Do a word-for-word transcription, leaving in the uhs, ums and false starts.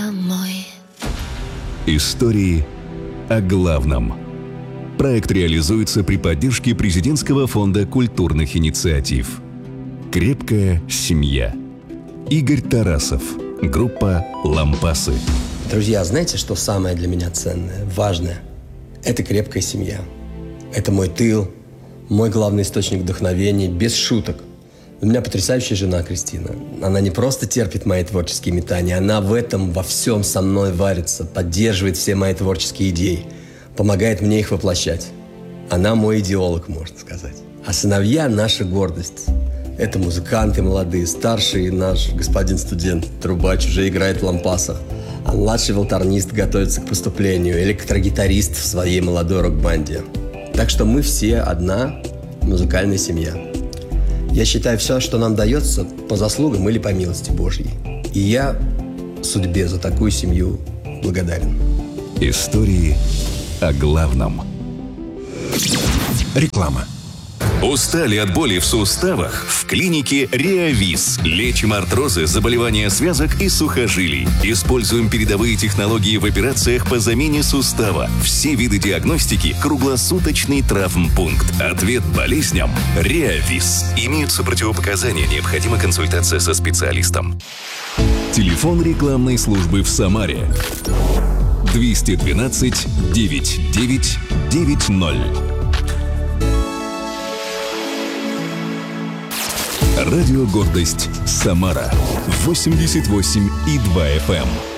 домой. Истории о главном. Проект реализуется при поддержке Президентского фонда культурных инициатив. «Крепкая семья». Игорь Тарасов. Группа «Лампасы». Друзья, знаете, что самое для меня ценное, важное? Это крепкая семья. Это мой тыл, мой главный источник вдохновения, без шуток. У меня потрясающая жена Кристина. Она не просто терпит мои творческие метания, она в этом во всем со мной варится, поддерживает все мои творческие идеи, помогает мне их воплощать. Она мой идеолог, можно сказать. А сыновья – наша гордость. Это музыканты молодые, старший наш господин студент, трубач, уже играет в лампасах. А младший волторнист готовится к поступлению, электрогитарист в своей молодой рок-банде. Так что мы все одна музыкальная семья. Я считаю, все, что нам дается, по заслугам или по милости Божьей. И я судьбе за такую семью благодарен. Истории о главном. Реклама. Устали от боли в суставах? В клинике Реавис. Лечим артрозы, заболевания связок и сухожилий. Используем передовые технологии в операциях по замене сустава. Все виды диагностики. Круглосуточный травмпункт. Ответ болезням – Реавис. Имеются противопоказания. Необходима консультация со специалистом. Телефон рекламной службы в Самаре. двести двенадцать девятьсот девять девять ноль. Радио «Гордость» Самара. восемьдесят восемь и два эф эм.